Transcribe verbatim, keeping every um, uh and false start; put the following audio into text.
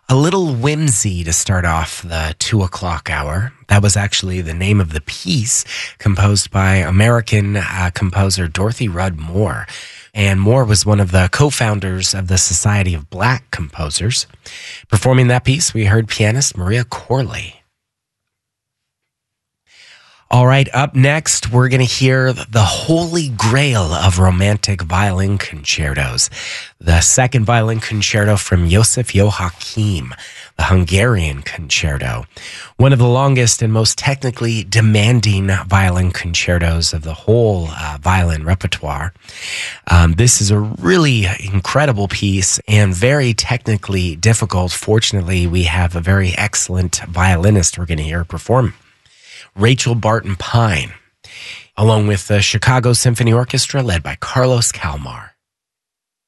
A little whimsy to start off the two o'clock hour. That was actually the name of the piece composed by American uh, composer Dorothy Rudd Moore. And Moore was one of the co-founders of the Society of Black Composers. Performing that piece, we heard pianist Maria Corley. All right, up next, we're going to hear the holy grail of romantic violin concertos, the second violin concerto from Joseph Joachim, the Hungarian concerto, one of the longest and most technically demanding violin concertos of the whole uh, violin repertoire. Um, this is a really incredible piece and very technically difficult. Fortunately, we have a very excellent violinist we're going to hear perform. Rachel Barton Pine, along with the Chicago Symphony Orchestra led by Carlos Kalmar.